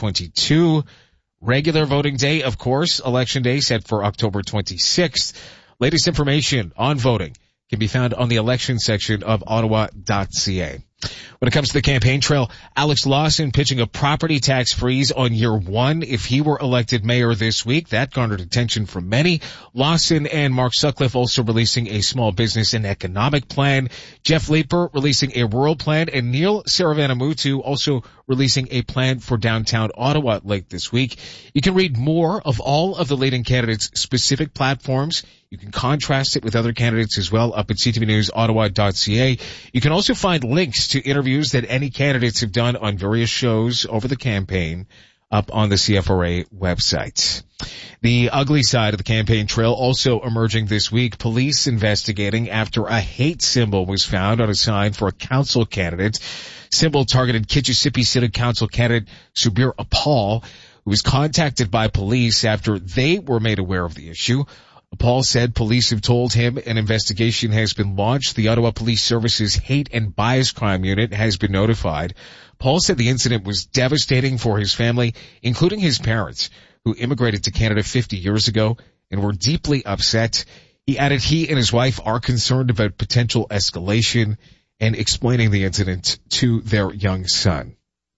2022. Regular voting day, of course, Election Day set for October 26th. Latest information on voting can be found on the election section of ottawa.ca. When it comes to the campaign trail, Alex Lawson pitching a property tax freeze on year 1 if he were elected mayor this week. That garnered attention from many. Lawson and Mark Sutcliffe also releasing a small business and economic plan. Jeff Leeper releasing a rural plan, and Neil Saravanamutu also releasing a plan for downtown Ottawa late this week. You can read more of all of the leading candidates' specific platforms. You can contrast it with other candidates as well up at ctvnewsottawa.ca. You can also find links to interviews that any candidates have done on various shows over the campaign up on the CFRA website. The ugly side of the campaign trail also emerging this week. Police investigating after a hate symbol was found on a sign for a council candidate. Symbol targeted Kitchissippi City Council candidate Subir Apal, who was contacted by police after they were made aware of the issue. Paul said police have told him an investigation has been launched. The Ottawa Police Service's Hate and Bias Crime Unit has been notified. Paul said the incident was devastating for his family, including his parents, who immigrated to Canada 50 years ago and were deeply upset. He added he and his wife are concerned about potential escalation and explaining the incident to their young son.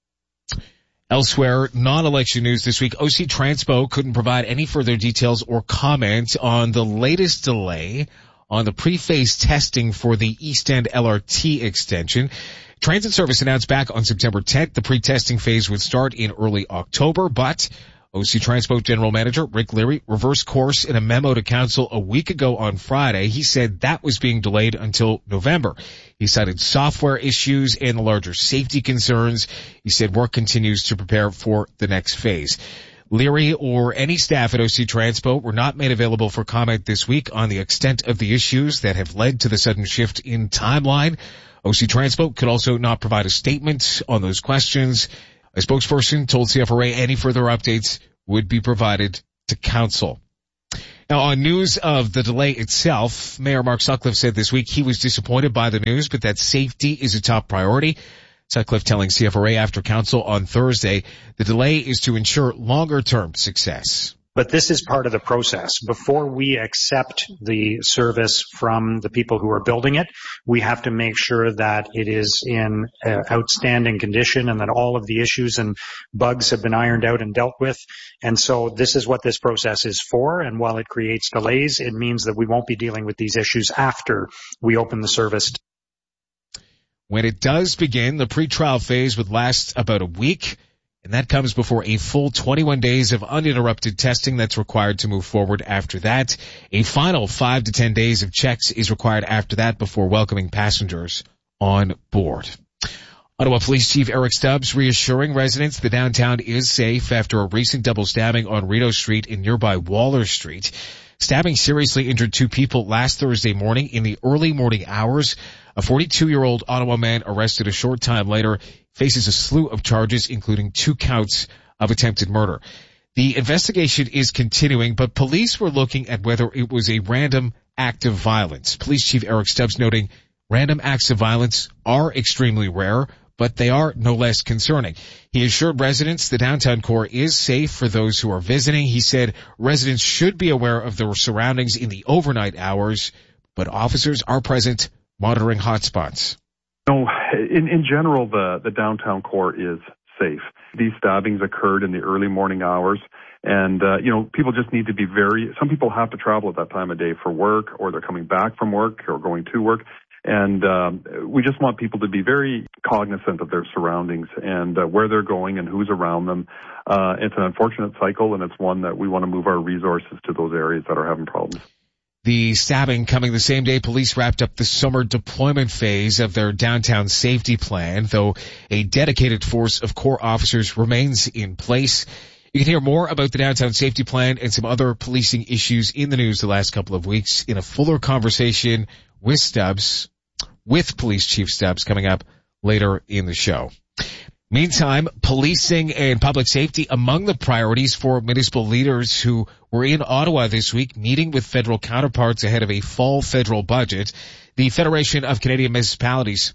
Elsewhere, non-election news this week, OC Transpo couldn't provide any further details or comment on the latest delay on the pre-phase testing for the East End LRT extension. Transit Service announced back on September 10th the pre-testing phase would start in early October, but OC Transpo General Manager Rick Leary reversed course in a memo to council a week ago on Friday. He said that was being delayed until November. He cited software issues and the larger safety concerns. He said work continues to prepare for the next phase. Leary or any staff at OC Transpo were not made available for comment this week on the extent of the issues that have led to the sudden shift in timeline. OC Transpo could also not provide a statement on those questions. A spokesperson told CFRA any further updates would be provided to council. Now, on news of the delay itself, Mayor Mark Sutcliffe said this week he was disappointed by the news, but that safety is a top priority. Sutcliffe telling CFRA after council on Thursday, the delay is to ensure longer-term success. But this is part of the process. Before we accept the service from the people who are building it, we have to make sure that it is in outstanding condition and that all of the issues and bugs have been ironed out and dealt with. And so this is what this process is for. And while it creates delays, it means that we won't be dealing with these issues after we open the service. When it does begin, the pre-trial phase would last about a week. And that comes before a full 21 days of uninterrupted testing that's required to move forward after that. A final 5 to 10 days of checks is required after that before welcoming passengers on board. Ottawa Police Chief Eric Stubbs reassuring residents the downtown is safe after a recent double stabbing on Rideau Street in nearby Waller Street. Stabbing seriously injured 2 people last Thursday morning in the early morning hours. A 42-year-old Ottawa man arrested a short time later faces a slew of charges, including 2 counts of attempted murder. The investigation is continuing, but police were looking at whether it was a random act of violence. Police Chief Eric Stubbs noting random acts of violence are extremely rare, but they are no less concerning. He assured residents the downtown core is safe for those who are visiting. He said residents should be aware of their surroundings in the overnight hours, but officers are present monitoring hotspots. No, in general, the downtown core is safe. These stabbings occurred in the early morning hours, and people just need to be some people have to travel at that time of day for work, or they're coming back from work or going to work, and we just want people to be very cognizant of their surroundings and where they're going and who's around them. It's an unfortunate cycle, and it's one that we want to move our resources to those areas that are having problems. The stabbing coming the same day police wrapped up the summer deployment phase of their downtown safety plan, though a dedicated force of core officers remains in place. You can hear more about the downtown safety plan and some other policing issues in the news the last couple of weeks in a fuller conversation with Police Chief Stubbs coming up later in the show. Meantime, policing and public safety among the priorities for municipal leaders who were in Ottawa this week meeting with federal counterparts ahead of a fall federal budget. The Federation of Canadian Municipalities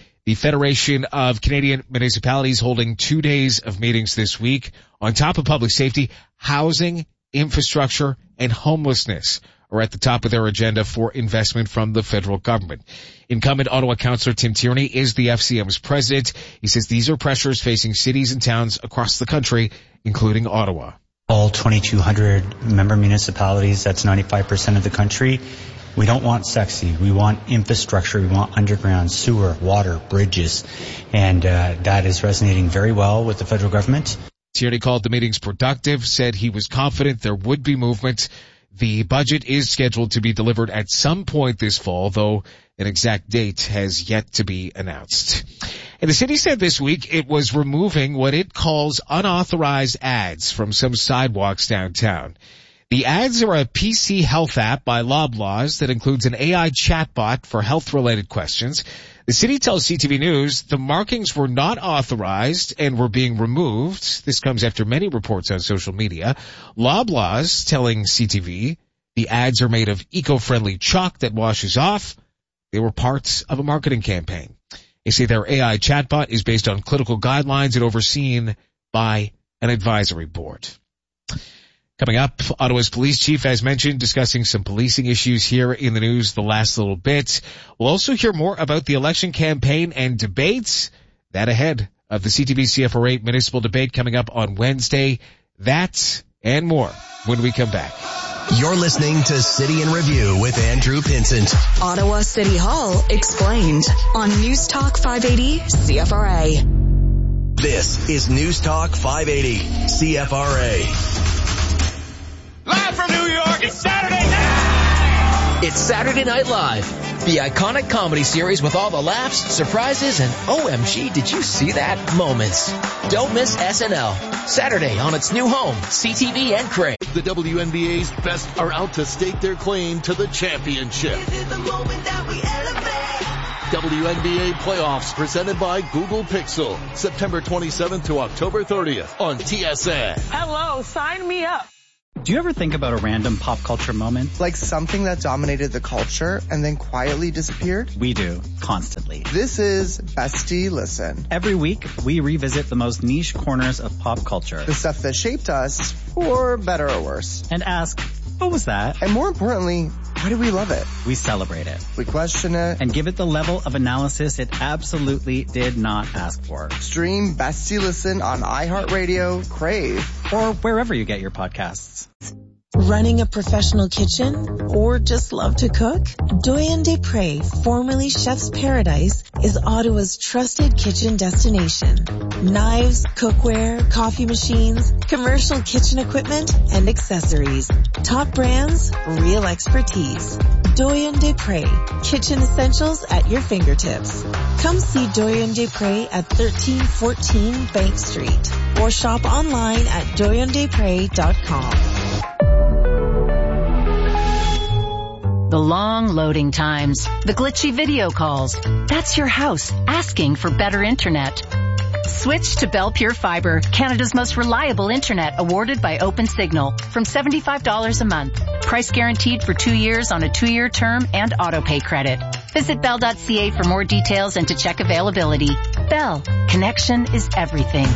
holding 2 days of meetings this week. On top of public safety, housing, infrastructure, and homelessness are at the top of their agenda for investment from the federal government. Incumbent Ottawa Councillor Tim Tierney is the FCM's president. He says these are pressures facing cities and towns across the country, including Ottawa. All 2,200 member municipalities, that's 95% of the country. We don't want sexy. We want infrastructure. We want underground sewer, water, bridges. And that is resonating very well with the federal government. Tierney called the meetings productive, said he was confident there would be movement. The budget is scheduled to be delivered at some point this fall, though an exact date has yet to be announced. And the city said this week it was removing what it calls unauthorized ads from some sidewalks downtown. The ads are a PC health app by Loblaws that includes an AI chatbot for health-related questions. The city tells CTV News the markings were not authorized and were being removed. This comes after many reports on social media. Loblaws telling CTV the ads are made of eco-friendly chalk that washes off. They were parts of a marketing campaign. They say their AI chatbot is based on clinical guidelines and overseen by an advisory board. Coming up, Ottawa's police chief, as mentioned, discussing some policing issues here in the news the last little bit. We'll also hear more about the election campaign and debates. That ahead of the CTV CFR8 municipal debate coming up on Wednesday. That and more when we come back. You're listening to City in Review with Andrew Pinsent. Ottawa City Hall explained on News Talk 580 CFRA. This is News Talk 580, CFRA. Live from New York, it's Saturday night! It's Saturday Night Live, the iconic comedy series with all the laughs, surprises, and OMG, did you see that moments. Don't miss SNL. Saturday on its new home, CTV and Crave. The WNBA's best are out to stake their claim to the championship. This is the moment that we elevate. WNBA playoffs presented by Google Pixel. September 27th to October 30th on TSN. Hello, sign me up. Do you ever think about a random pop culture moment? Like something that dominated the culture and then quietly disappeared? We do, constantly. This is Bestie Listen. Every week, we revisit the most niche corners of pop culture. The stuff that shaped us, for better or worse. And ask, what was that? And more importantly, why do we love it? We celebrate it. We question it. And give it the level of analysis it absolutely did not ask for. Stream Bestie Listen on iHeartRadio, Crave, or wherever you get your podcasts. Running a professional kitchen or just love to cook? Doyen Desprez, formerly Chef's Paradise, is Ottawa's trusted kitchen destination. Knives, cookware, coffee machines, commercial kitchen equipment, and accessories. Top brands, real expertise. Doyen Desprez, kitchen essentials at your fingertips. Come see Doyen Desprez at 1314 Bank Street or shop online at doyendesprez.com. The long loading times, the glitchy video calls. That's your house asking for better internet. Switch to Bell Pure Fiber, Canada's most reliable internet, awarded by OpenSignal, from $75 a month. Price guaranteed for 2 years on a 2-year term and auto-pay credit. Visit bell.ca for more details and to check availability. Bell, connection is everything.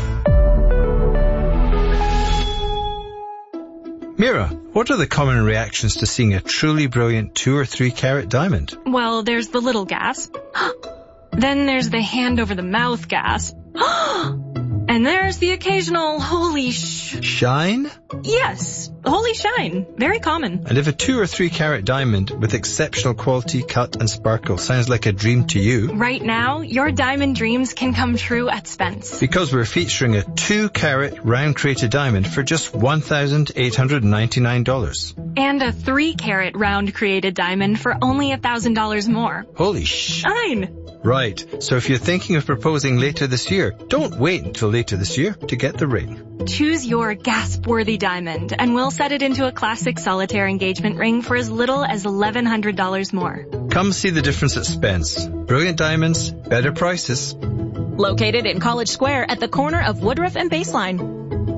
Mira, what are the common reactions to seeing a truly brilliant 2 or 3 carat diamond? Well, there's the little gasp. Then there's the hand over the mouth gasp. And there's the occasional holy shine? Yes, holy shine. Very common. And if a 2 or 3 carat diamond with exceptional quality, cut and sparkle sounds like a dream to you, right now, your diamond dreams can come true at Spence. Because we're featuring a 2 carat round crated diamond for just $1,899. And a 3 carat round created diamond for only $1,000 more. Holy shine. Right. So if you're thinking of proposing later this year, don't wait until later this year to get the ring. Choose your gasp-worthy diamond, and we'll set it into a classic solitaire engagement ring for as little as $1,100 more. Come see the difference at Spence. Brilliant diamonds, better prices. Located in College Square at the corner of Woodruff and Baseline.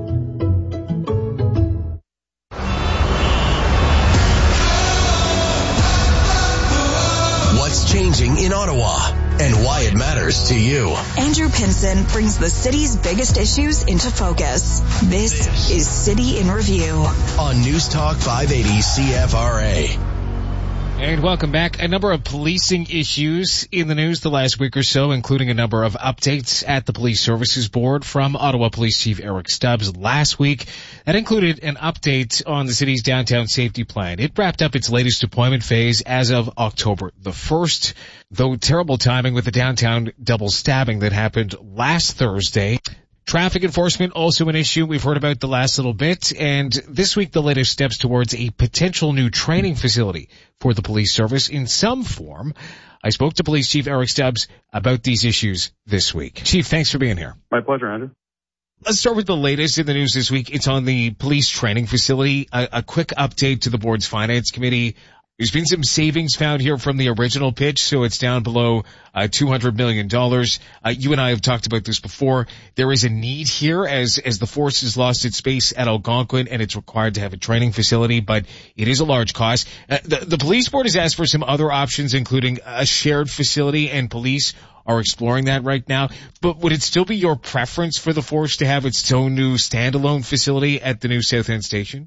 What's changing in Ottawa and why it matters to you. Andrew Pinson brings the city's biggest issues into focus. This is City in Review on News Talk 580 CFRA. And welcome back. A number of policing issues in the news the last week or so, including a number of updates at the Police Services Board from Ottawa Police Chief Eric Stubbs last week. That included an update on the city's downtown safety plan. It wrapped up its latest deployment phase as of October the 1st, though terrible timing with the downtown double stabbing that happened last Thursday. Traffic enforcement also an issue we've heard about the last little bit, and this week the latest steps towards a potential new training facility for the police service in some form. I spoke to Police Chief Eric Stubbs about these issues this week. Chief, thanks for being here. My pleasure, Andrew. Let's start with the latest in the news this week. It's on the police training facility. A quick update to the board's finance committee. There's been some savings found here from the original pitch, so it's down below $200 million. You and I have talked about this before. There is a need here as the force has lost its base at Algonquin and it's required to have a training facility, but it is a large cost. The police board has asked for some other options, including a shared facility, and police are exploring that right now. But would it still be your preference for the force to have its own new standalone facility at the new South End station?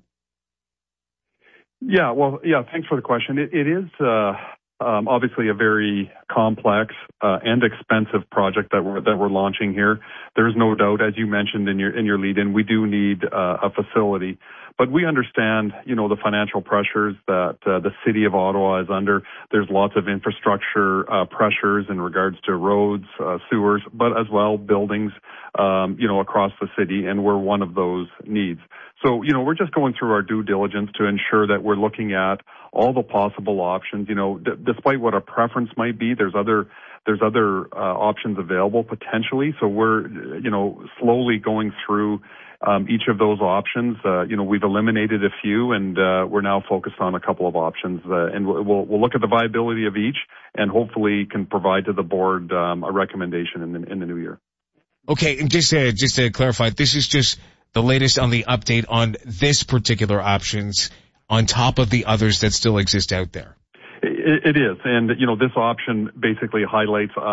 Yeah, well, thanks for the question. It is obviously a very complex and expensive project that we're launching here. There's no doubt, as you mentioned in your lead-in, we do need a facility. But we understand, the financial pressures that the city of Ottawa is under. There's lots of infrastructure pressures in regards to roads, sewers, but as well buildings, across the city, and we're one of those needs. So, we're just going through our due diligence to ensure that we're looking at all the possible options. Despite what our preference might be, there's other options available potentially. So we're, slowly going through each of those options. We've eliminated a few, and we're now focused on a couple of options. And we'll look at the viability of each, and hopefully can provide to the board a recommendation in the new year. Okay, and just to clarify, this is just the latest on the update on this particular options on top of the others that still exist out there. It is. And, this option basically highlights